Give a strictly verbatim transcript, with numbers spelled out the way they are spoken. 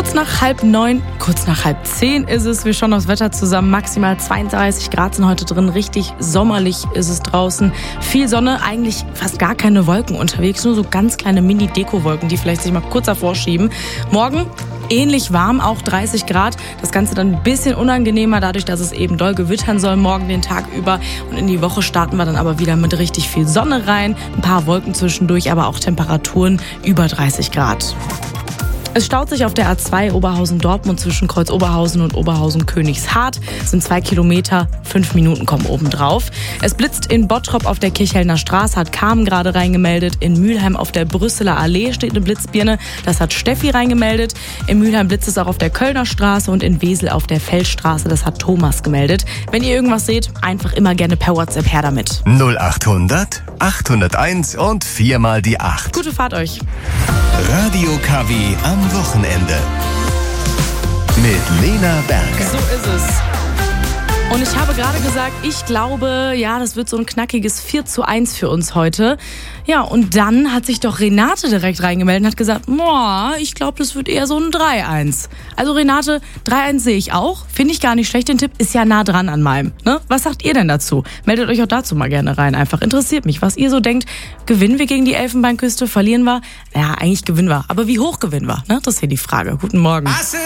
Kurz nach halb neun, kurz nach halb zehn ist es. Wir schauen aufs Wetter zusammen. Maximal zweiunddreißig Grad sind heute drin. Richtig sommerlich ist es draußen. Viel Sonne, eigentlich fast gar keine Wolken unterwegs. Nur so ganz kleine Mini-Deko-Wolken, die vielleicht sich mal kurz davor schieben. Morgen ähnlich warm, auch dreißig Grad. Das Ganze dann ein bisschen unangenehmer, dadurch, dass es eben doll gewittern soll morgen den Tag über. Und in die Woche starten wir dann aber wieder mit richtig viel Sonne rein. Ein paar Wolken zwischendurch, aber auch Temperaturen über dreißig Grad. Es staut sich auf der A zwei Oberhausen-Dortmund zwischen Kreuz Oberhausen und Oberhausen-Königshardt. Das sind zwei Kilometer, fünf Minuten kommen obendrauf. Es blitzt in Bottrop auf der Kirchhellner Straße, hat Carmen gerade reingemeldet. In Mülheim auf der Brüsseler Allee steht eine Blitzbirne, das hat Steffi reingemeldet. In Mülheim blitzt es auch auf der Kölner Straße und in Wesel auf der Feldstraße, das hat Thomas gemeldet. Wenn ihr irgendwas seht, einfach immer gerne per WhatsApp her damit. null achthundert, achthunderteins und viermal die acht. Gute Fahrt euch. Radio K W am Wochenende. Mit Lena Berger. So ist es. Und ich habe gerade gesagt, ich glaube, ja, das wird so ein knackiges vier zu eins für uns heute. Ja, und dann hat sich doch Renate direkt reingemeldet und hat gesagt, boah, ich glaube, das wird eher so ein drei eins. Also Renate, drei eins sehe ich auch. Finde ich gar nicht schlecht. Den Tipp ist ja nah dran an meinem. Ne? Was sagt ihr denn dazu? Meldet euch auch dazu mal gerne rein. Einfach interessiert mich, was ihr so denkt. Gewinnen wir gegen die Elfenbeinküste? Verlieren wir? Ja, eigentlich gewinnen wir. Aber wie hoch gewinnen wir? Ne? Das ist hier die Frage. Guten Morgen.